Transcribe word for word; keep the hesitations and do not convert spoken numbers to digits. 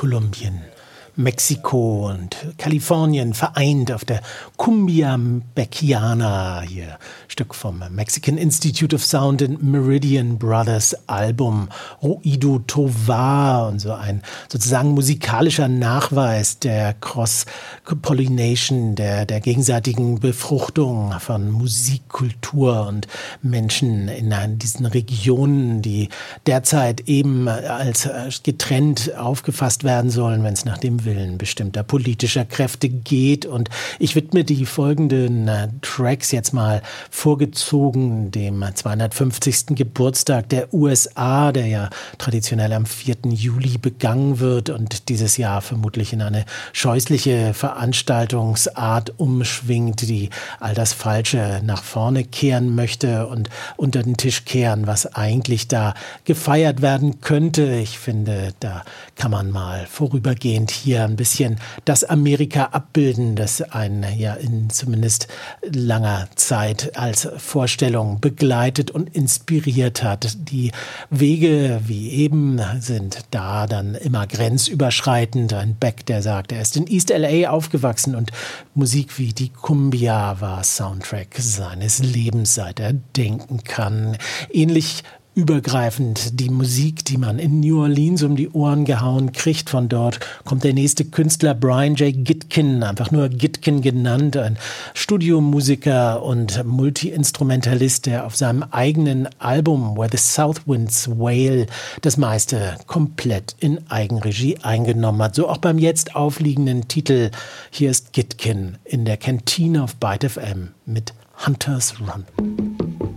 Kolumbien, Mexiko und Kalifornien vereint auf der Cumbia Beckiana, hier Stück vom Mexican Institute of Sound and Meridian Brothers Album Ruido Tovar, und so ein sozusagen musikalischer Nachweis der Cross-Pollination, der, der gegenseitigen Befruchtung von Musik, Kultur und Menschen in diesen Regionen, die derzeit eben als getrennt aufgefasst werden sollen, wenn es nach dem Willen bestimmter politischer Kräfte geht. Und ich widme die folgenden äh, Tracks jetzt mal vorgezogen dem zweihundertfünfzigsten Geburtstag der U S A, der ja traditionell am vierten Juli begangen wird und dieses Jahr vermutlich in eine scheußliche Veranstaltungsart umschwingt, die all das Falsche nach vorne kehren möchte und unter den Tisch kehren, was eigentlich da gefeiert werden könnte. Ich finde, da kann man mal vorübergehend hier ein bisschen das Amerika abbilden, das einen ja in zumindest langer Zeit als Vorstellung begleitet und inspiriert hat. Die Wege, wie eben, sind da dann immer grenzüberschreitend. Ein Beck, der sagt, er ist in East L A aufgewachsen und Musik wie die Cumbia war Soundtrack seines Lebens, seit er denken kann. Ähnlich übergreifend die Musik, die man in New Orleans um die Ohren gehauen kriegt. Von dort kommt der nächste Künstler, Brian J. Gitkin, einfach nur Gitkin genannt, ein Studiomusiker und Multi-Instrumentalist, der auf seinem eigenen Album Where the South Winds Wail das meiste komplett in Eigenregie eingenommen hat. So auch beim jetzt aufliegenden Titel. Hier ist Gitkin in der Kantine auf Byte F M mit Hunters Run.